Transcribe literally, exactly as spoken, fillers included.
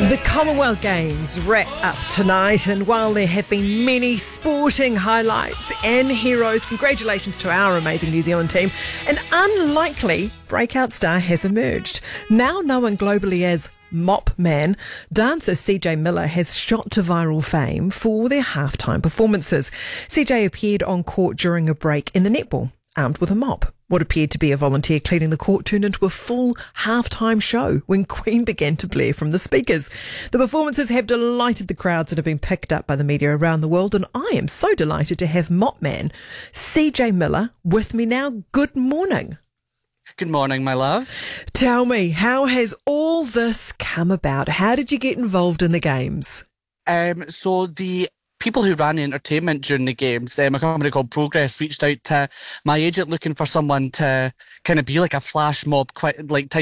The Commonwealth Games wrap up tonight, and while there have been many sporting highlights and heroes, congratulations to our amazing New Zealand team. An unlikely breakout star has emerged. Now known globally as Mop Man, dancer C J Miller has shot to viral fame for their halftime performances. C J appeared on court during a break in the netball, armed with a mop. What appeared to be a volunteer cleaning the court turned into a full halftime show when Queen began to blare from the speakers. The performances have delighted the crowds that have been picked up by the media around the world, and I am so delighted to have Mop Man C J Miller with me now. Good morning. Good morning, my love. Tell me, how has all this come about? How did you get involved in the games? Um, so the people who ran the entertainment during the games, um, a company called Progress, reached out to my agent looking for someone to kind of be like a flash mob, quite like type